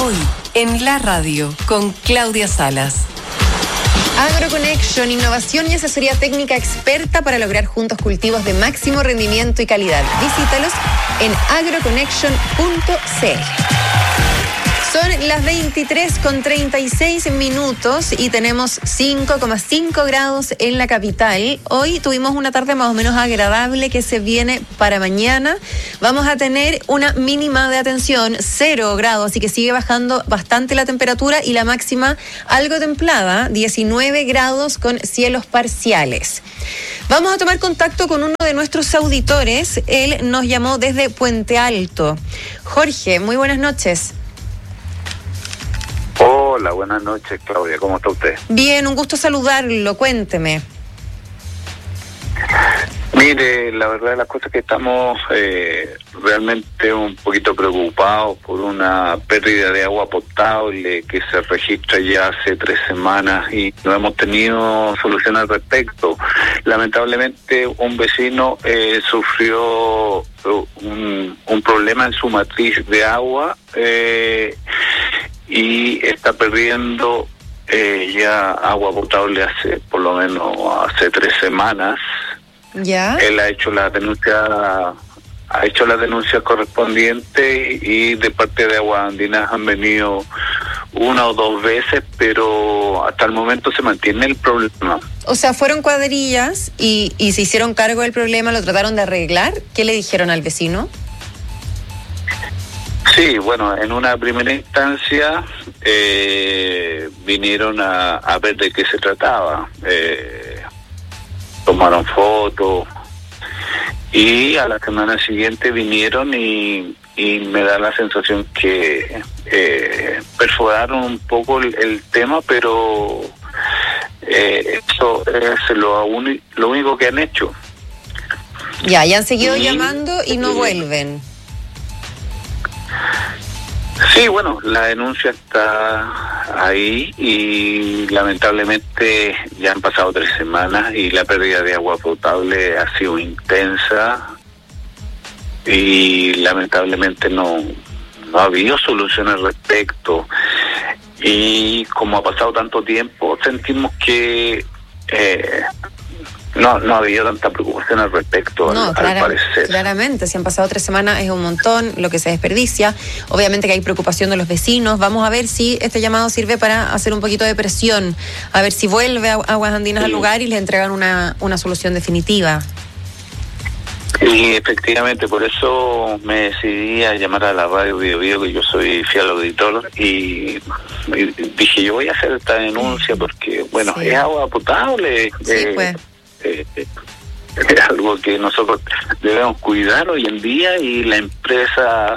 Hoy, en la radio, con Claudia Salas. AgroConnection, innovación y asesoría técnica experta para lograr juntos cultivos de máximo rendimiento y calidad. Visítalos en agroconnection.cl. Son las 23:36 y tenemos 5,5 grados en la capital. Hoy tuvimos una tarde más o menos agradable que se viene para mañana. Vamos a tener una mínima de atención, 0 grados, así que sigue bajando bastante la temperatura y la máxima algo templada, 19 grados con cielos parciales. Vamos a tomar contacto con uno de nuestros auditores. Él nos llamó desde Puente Alto. Jorge, muy buenas noches. Hola, buenas noches, Claudia. ¿Cómo está usted? Bien, un gusto saludarlo. Cuénteme. Mire, la verdad de las cosas es que estamos realmente un poquito preocupados por una pérdida de agua potable que se registra ya hace 3 semanas y no hemos tenido solución al respecto. Lamentablemente, un vecino sufrió un problema en su matriz de agua y está perdiendo ya agua potable hace por lo menos hace 3 semanas. ¿Ya? Él ha hecho la denuncia correspondiente y de parte de Aguas Andinas han venido 1 o 2 veces, pero hasta el momento se mantiene el problema. O sea, fueron cuadrillas y se hicieron cargo del problema, lo trataron de arreglar. ¿Qué le dijeron al vecino? Sí, bueno, en una primera instancia vinieron a ver de qué se trataba. Tomaron fotos y a la semana siguiente vinieron y me da la sensación que perforaron un poco el tema, pero eso es lo único que han hecho. Ya han seguido llamando y no vuelven. Sí, bueno, la denuncia está ahí y lamentablemente ya han pasado 3 semanas y la pérdida de agua potable ha sido intensa y lamentablemente no ha habido solución al respecto. Y como ha pasado tanto tiempo, sentimos que no ha habido tanta preocupación al respecto, al parecer. Claramente, si han pasado 3 semanas es un montón lo que se desperdicia. Obviamente que hay preocupación de los vecinos. Vamos a ver si este llamado sirve para hacer un poquito de presión, a ver si vuelve Aguas Andinas al lugar y les entregan una solución definitiva. Y efectivamente, por eso me decidí a llamar a la radio Biobío, que yo soy fiel auditor, y dije, yo voy a hacer esta denuncia porque, bueno, es agua potable. Sí, pues. Es algo que nosotros debemos cuidar hoy en día y la empresa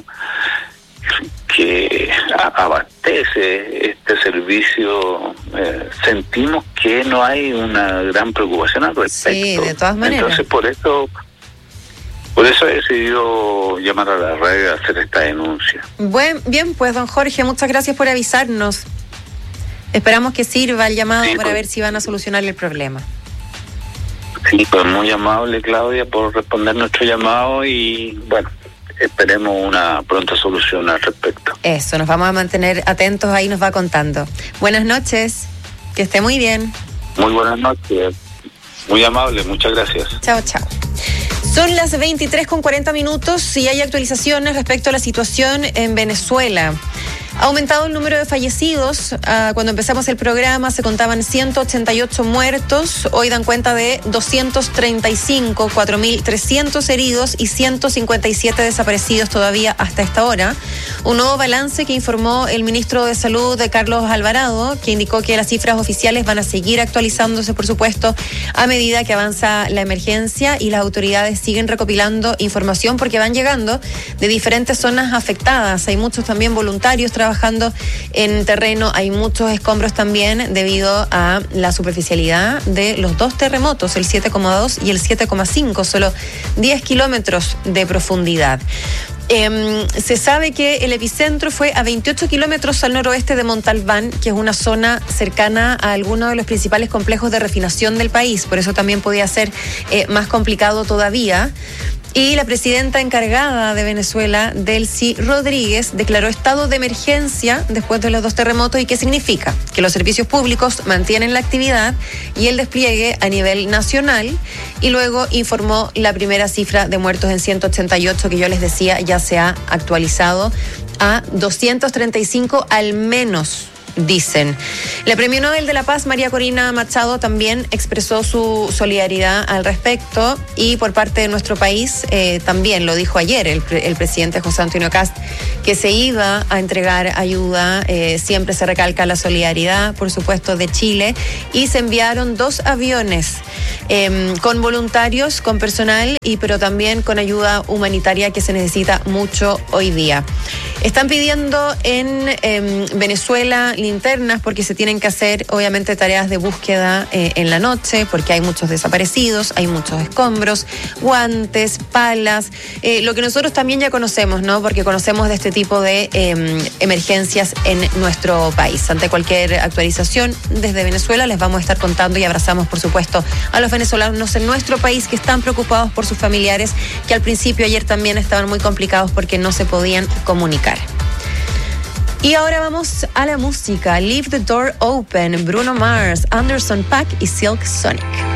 que abastece este servicio sentimos que no hay una gran preocupación al respecto. Sí, de todas maneras. Entonces por eso he decidido llamar a la radio a hacer esta denuncia. Bien, pues don Jorge, muchas gracias por avisarnos. Esperamos que sirva el llamado para ver si van a solucionar el problema. Sí, pues muy amable, Claudia, por responder nuestro llamado y, bueno, esperemos una pronta solución al respecto. Eso, nos vamos a mantener atentos, ahí nos va contando. Buenas noches, que esté muy bien. Muy buenas noches, muy amable, muchas gracias. Chao. Son las 23:40 y hay actualizaciones respecto a la situación en Venezuela. Ha aumentado el número de fallecidos. Cuando empezamos el programa se contaban 188 muertos. Hoy dan cuenta de 235, 4.300 heridos y 157 desaparecidos todavía hasta esta hora. Un nuevo balance que informó el ministro de Salud, Carlos Alvarado, que indicó que las cifras oficiales van a seguir actualizándose, por supuesto, a medida que avanza la emergencia y las autoridades siguen recopilando información porque van llegando de diferentes zonas afectadas. Hay muchos también voluntarios trabajando en terreno, hay muchos escombros también debido a la superficialidad de los 2 terremotos, el 7,2 y el 7,5, solo 10 kilómetros de profundidad. Se sabe que el epicentro fue a 28 kilómetros al noroeste de Montalbán, que es una zona cercana a alguno de los principales complejos de refinación del país, por eso también podía ser más complicado todavía. Y la presidenta encargada de Venezuela, Delcy Rodríguez, declaró estado de emergencia después de los 2 terremotos. ¿Y qué significa? Que los servicios públicos mantienen la actividad y el despliegue a nivel nacional. Y luego informó la primera cifra de muertos en 188, que yo les decía ya se ha actualizado a 235 al menos, dicen. La Premio Nobel de la Paz, María Corina Machado, también expresó su solidaridad al respecto, y por parte de nuestro país también lo dijo ayer el presidente José Antonio Kast, que se iba a entregar ayuda. Siempre se recalca la solidaridad, por supuesto, de Chile, y se enviaron 2 aviones con voluntarios, con personal, pero también con ayuda humanitaria que se necesita mucho hoy día. Están pidiendo en Venezuela linternas porque se tienen que hacer obviamente tareas de búsqueda en la noche, porque hay muchos desaparecidos, hay muchos escombros, guantes, palas, lo que nosotros también ya conocemos, ¿no? Porque conocemos de este tipo de emergencias en nuestro país. Ante cualquier actualización desde Venezuela les vamos a estar contando, y abrazamos por supuesto a los venezolanos en nuestro país que están preocupados por sus familiares, que al principio ayer también estaban muy complicados porque no se podían comunicar. Y ahora vamos a la música. Leave the Door Open, Bruno Mars, Anderson .Paak y Silk Sonic.